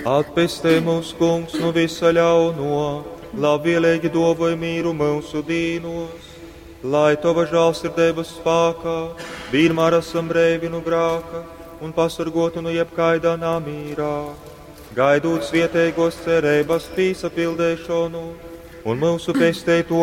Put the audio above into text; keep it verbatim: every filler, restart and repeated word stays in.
Atpestē mūs, kungs, no visa ļauno, labvēlīgi dovoja mīru mūsu dīnos, lai tava žēlsirdības spēkā vienmēr esam brīvi no grēka un pasargāti no jebkaida namīrā, gaidot svētīgos cerības piesapildīšanu un mūsu pestēto